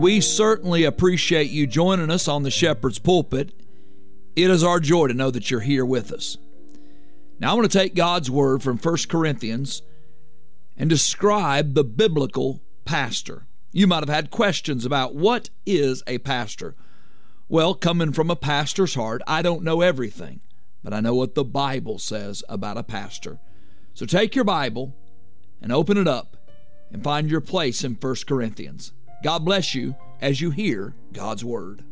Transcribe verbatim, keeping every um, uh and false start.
we certainly appreciate you joining us on the Shepherd's Pulpit. It is our joy to know that you're here with us. Now I want to take God's Word from First Corinthians and describe the biblical pastor. You might have had questions about what is a pastor. Well, coming from a pastor's heart, I don't know everything, but I know what the Bible says about a pastor. So take your Bible and open it up and find your place in First Corinthians. God bless you as you hear God's Word.